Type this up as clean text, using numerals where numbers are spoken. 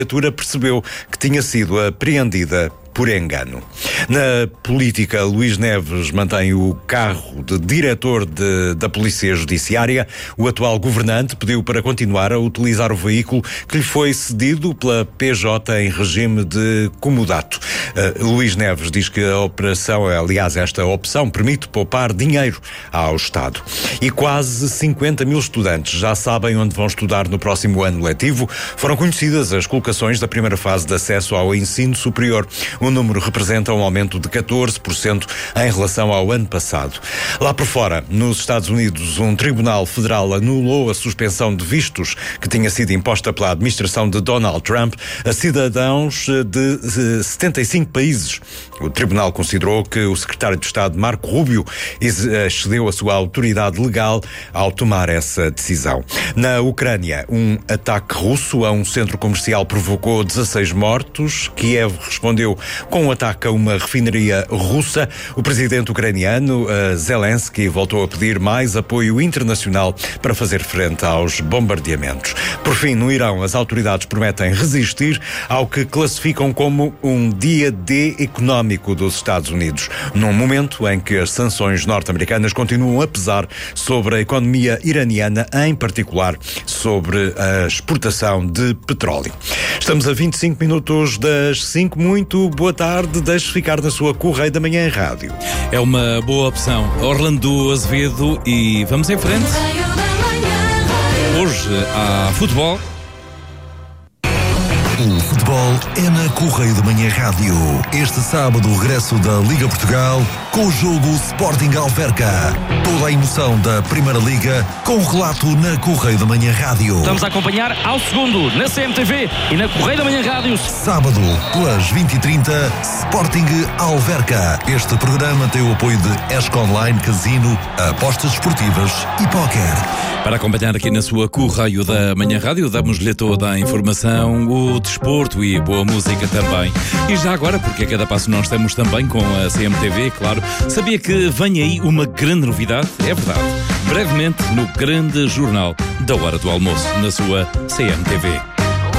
A percebeu que tinha sido apreendida por engano. Na política, Luís Neves mantém o cargo de diretor da Polícia Judiciária. O atual governante pediu para continuar a utilizar o veículo que lhe foi cedido pela PJ em regime de comodato. Luís Neves diz que esta opção permite poupar dinheiro ao Estado. E quase 50 mil estudantes já sabem onde vão estudar no próximo ano letivo. Foram conhecidas as colocações da primeira fase de acesso ao ensino superior. O número representa um aumento de 14% em relação ao ano passado. Lá por fora, nos Estados Unidos, um tribunal federal anulou a suspensão de vistos que tinha sido imposta pela administração de Donald Trump a cidadãos de 75 países. O tribunal considerou que o secretário de Estado, Marco Rubio, excedeu a sua autoridade legal ao tomar essa decisão. Na Ucrânia, um ataque russo a um centro comercial provocou 16 mortos. Kiev respondeu com um ataque a uma refinaria russa. O presidente ucraniano, Zelensky, voltou a pedir mais apoio internacional para fazer frente aos bombardeamentos. Por fim, no Irão, as autoridades prometem resistir ao que classificam como um dia D económico dos Estados Unidos, num momento em que as sanções norte-americanas continuam a pesar sobre a economia iraniana, em particular sobre a exportação de petróleo. Estamos a 25 minutos das 5. Muito boa tarde. Deixe ficar na sua Correio da Manhã Rádio. É uma boa opção. Orlando Azevedo e vamos em frente. Hoje há futebol. O futebol é na Correio da Manhã Rádio. Este sábado, o regresso da Liga Portugal com o jogo Sporting Alverca. Toda a emoção da Primeira Liga com o relato na Correio da Manhã Rádio. Estamos a acompanhar ao segundo na CMTV e na Correio da Manhã Rádio. Sábado, pelas 20h30, Sporting Alverca. Este programa tem o apoio de ESC Online, Casino, apostas esportivas e póquer. Para acompanhar aqui na sua Correio da Manhã Rádio, damos-lhe toda a informação, o desporto e boa música também. E já agora, porque a cada passo nós estamos também com a CMTV, claro, sabia que vem aí uma grande novidade? É verdade. Brevemente no grande jornal da hora do almoço, na sua CMTV.